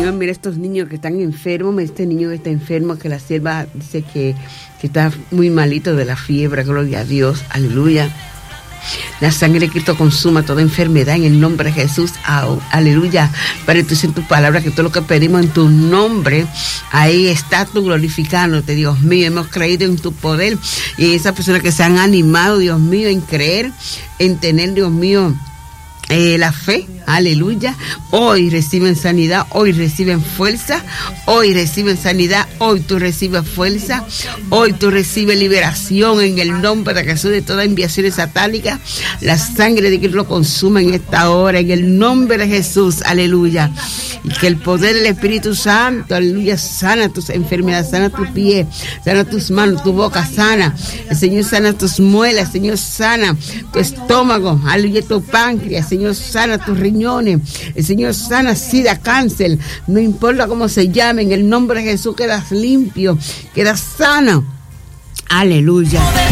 Señor, mira estos niños que están enfermos, este niño que está enfermo, que la sierva dice que está muy malito de la fiebre, gloria a Dios, aleluya. La sangre de Cristo consuma toda enfermedad en el nombre de Jesús, aleluya. Padre, tú dices en tu palabra que todo lo que pedimos en tu nombre, ahí está tú glorificándote, Dios mío. Hemos creído en tu poder y esas personas que se han animado, Dios mío, en creer, en tener, Dios mío, la fe, aleluya. Hoy reciben sanidad, hoy reciben fuerza, hoy reciben sanidad, hoy tú recibes fuerza, hoy tú recibes liberación en el nombre de Jesús de toda enviación satánica. La sangre de Cristo lo consume en esta hora, en el nombre de Jesús, aleluya. Y que el poder del Espíritu Santo, aleluya, sana tus enfermedades, sana tus pies, sana tus manos, tu boca, sana. El Señor sana tus muelas, el Señor sana tu estómago, aleluya, tu páncreas, el Señor sana tus riñones, el Señor sana sida, cáncer, no importa cómo se llame, en el nombre de Jesús quedas limpio, quedas sano, aleluya.